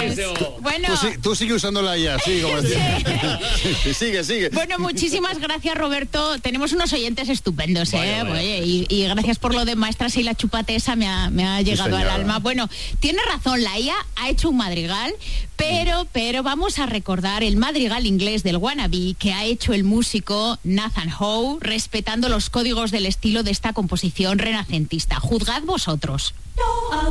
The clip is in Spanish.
Bueno, tú sigue usándola ya, sí, como decía. Sí. Sigue. Bueno, muchísimas gracias, Roberto. Tenemos unos oyentes estupendos, ¿eh? Vaya. Oye, y gracias por lo de maestras y la chupate esa me ha llegado al alma. Bueno, tiene razón, la IA ha hecho un madrigal, pero vamos a recordar el madrigal inglés del Wannabe que ha hecho el músico Nathan Howe, respetando los códigos del estilo de esta composición renacentista. Juzgad vosotros.